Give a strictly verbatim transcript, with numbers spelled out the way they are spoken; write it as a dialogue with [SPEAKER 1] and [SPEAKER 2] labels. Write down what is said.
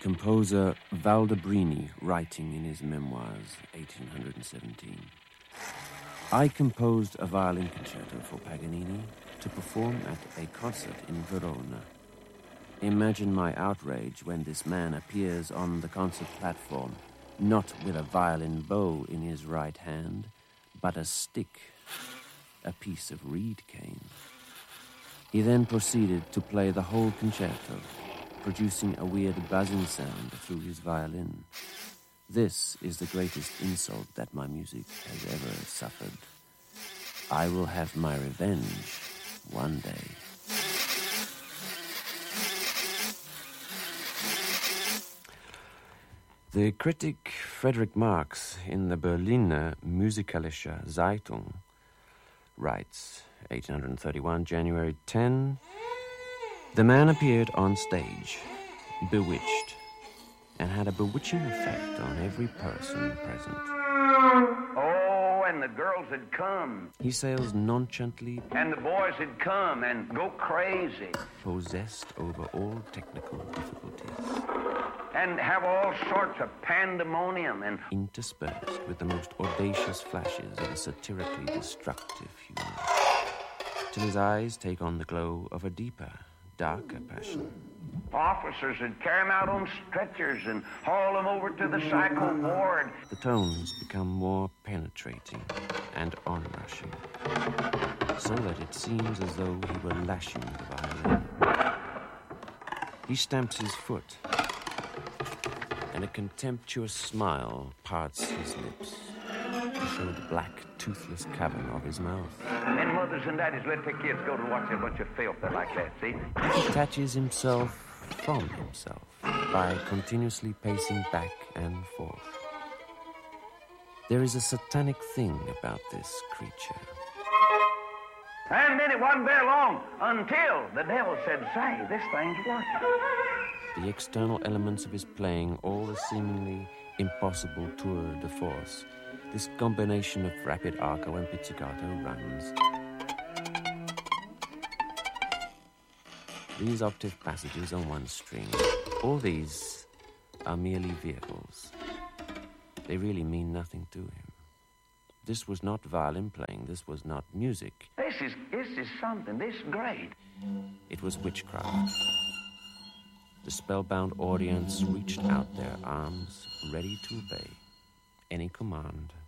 [SPEAKER 1] composer Valdabrini writing in his memoirs, eighteen seventeen. I composed a violin concerto for Paganini to perform at a concert in Verona. Imagine my outrage when this man appears on the concert platform, not with a violin bow in his right hand, but a stick, a piece of reed cane. He then proceeded to play the whole concerto, producing a weird buzzing sound through his violin. This is the greatest insult that my music has ever suffered. I will have my revenge one day. The critic Frederick Marx in the Berliner Musikalische Zeitung writes, eighteen thirty-one, January tenth, the man appeared on stage, bewitched, and had a bewitching effect on every person present.
[SPEAKER 2] Oh, and the girls had come.
[SPEAKER 1] He sails nonchalantly,
[SPEAKER 2] and the boys had come and go crazy.
[SPEAKER 1] Possessed over all technical difficulties.
[SPEAKER 2] And have all sorts of pandemonium and
[SPEAKER 1] interspersed with the most audacious flashes of a satirically destructive humor, till his eyes take on the glow of a deeper, darker passion.
[SPEAKER 2] Officers would carry him out on stretchers and haul him over to the psycho ward.
[SPEAKER 1] The tones become more penetrating and onrushing, so that it seems as though he were lashing the violin. He stamps his foot, and a contemptuous smile parts his lips to show the black, toothless cavern of his mouth.
[SPEAKER 2] And mothers and daddies let their kids go to watch a bunch of filth like that, see?
[SPEAKER 1] He detaches himself from himself by continuously pacing back and forth. There is a satanic thing about this creature.
[SPEAKER 2] And then it wasn't very long until the devil said, say, this thing's working.
[SPEAKER 1] The external elements of his playing, all the seemingly impossible tour de force, this combination of rapid arco and pizzicato runs. These octave passages on one string, all these are merely vehicles. They really mean nothing to him. This was not violin playing, this was not music.
[SPEAKER 2] This is, this is something, this is great.
[SPEAKER 1] It was witchcraft. The spellbound audience reached out their arms, ready to obey any command